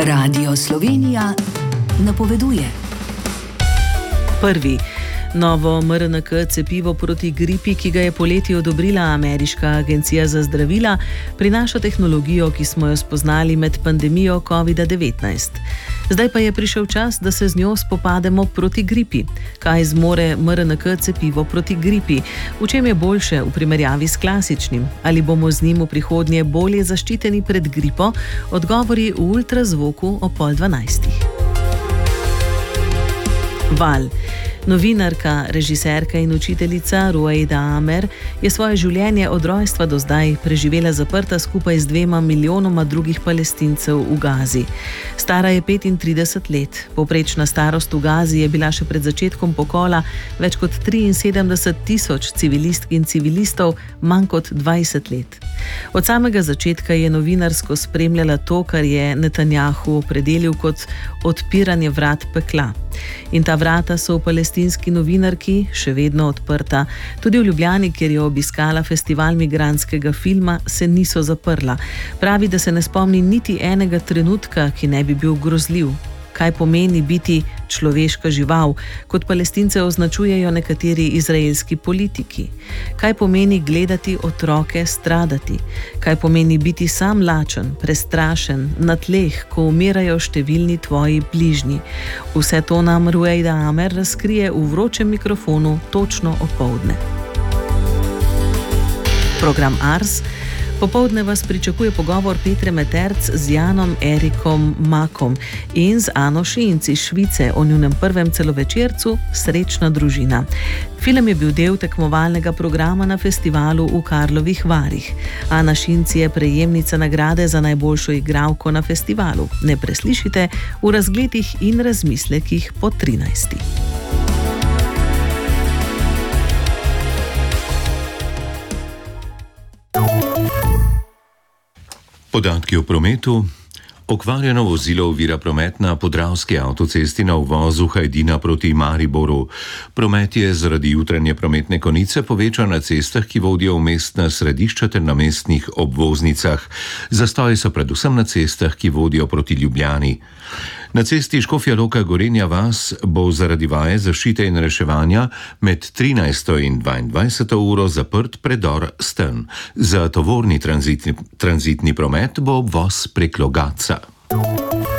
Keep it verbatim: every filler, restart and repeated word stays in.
Radio Slovenija napoveduje. Prvi. Novo M R N K cepivo proti gripi, ki ga je poleti odobrila Ameriška agencija za zdravila, prinaša tehnologijo, ki smo jo spoznali med pandemijo kovida devetnajst. Zdaj pa je prišel čas, da se z njo spopademo proti gripi. Kaj zmore M R N K cepivo proti gripi? V čem je boljše v primerjavi s klasičnim? Ali bomo z njim v prihodnje bolje zaščiteni pred gripo? Odgovori v ultrazvoku o pol dvanajstih. Val. Novinarka, režiserka in učiteljica Ruwaida Amer je svoje življenje od rojstva do zdaj preživela zaprta skupaj z dvema milijonoma drugih Palestincev v Gazi. Stara je petintrideset let. Povprečna starost v Gazi je bila še pred začetkom pokola več kot triinsedemdeset tisoč civilistk in civilistov, manj kot dvajset let. Od samega začetka je novinarsko spremljala to, kar je Netanjahu opredelil kot odpiranje vrat pekla. In ta vrata so v palestinski novinarki še vedno odprta. Tudi v Ljubljani, kjer je obiskala festival migrantskega filma, se niso zaprla. Pravi, da se ne spomni niti enega trenutka, ki ne bi bil grozljiv. Kaj pomeni biti človeška žival, kot Palestince označujejo nekateri izraelski politiki? Kaj pomeni gledati otroke stradati? Kaj pomeni biti sam lačen, prestrašen, na tleh, ko umirajo številni tvoji bližnji? Vse to nam Ruwaida Amer razkrije v vročem mikrofonu točno opoldne. Program Ars. Popoldne vas pričakuje pogovor Petre Meterc z Janom Erikom Makom in z Ano Šinc iz Švice o njunem prvem celovečercu Srečna družina. Film je bil del tekmovalnega programa na festivalu v Karlovih Varih. Ana Šinc je prejemnica nagrade za najboljšo igralko na festivalu. Ne preslišite v razgledih in razmislekih po trinajsti. Podatki o prometu. Okvarjeno vozilo ovira promet na Podravski avtocesti na uvozu Hajdina proti Mariboru. Promet je zaradi jutranje prometne konice povečan na cestah, ki vodijo v mestna središča ter na mestnih obvoznicah. Zastoji so predvsem na cestah, ki vodijo proti Ljubljani. Na cesti Škofja Loka Gorenja vas bo zaradi vaje zaščite in reševanja med trinajsto in dvaindvajseto uro zaprt predor Sten. Za tovorni tranzitni, tranzitni promet bo obvoz prek Logatca.